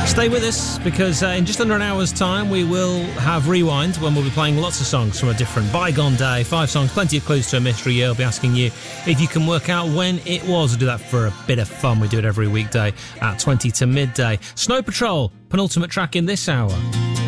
Stay with us, because in just under an hour's time we will have Rewind, when we'll be playing lots of songs from a different bygone day. 5 songs, plenty of clues to a mystery. I'll be asking you if you can work out when it was. We'll do that for a bit of fun. We do it every weekday at 20 to midday. Snow Patrol, penultimate track in this hour.